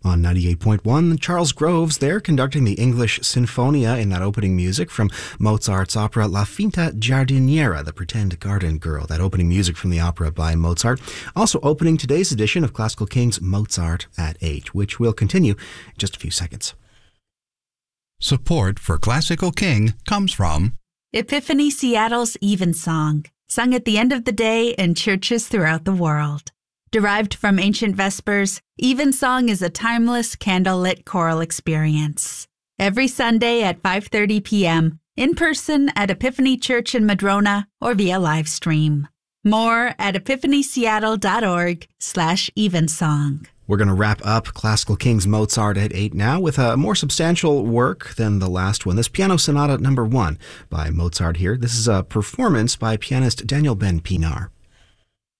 On 98.1, Charles Groves there conducting the English Sinfonia in that opening music from Mozart's opera La Finta Giardiniera, the Pretend Garden Girl, that opening music from the opera by Mozart. Also opening today's edition of Classical King's Mozart at 8, which will continue in just a few seconds. Support for Classical King comes from Epiphany Seattle's Evensong, sung at the end of the day in churches throughout the world. Derived from ancient Vespers, Evensong is a timeless candlelit choral experience. Every Sunday at 5:30 p.m., in person at Epiphany Church in Madrona or via live stream. More at epiphanyseattle.org/Evensong. We're going to wrap up Classical King's Mozart at 8 now with a more substantial work than the last one. This Piano Sonata No. 1 by Mozart here. This is a performance by pianist Daniel Ben Pinar.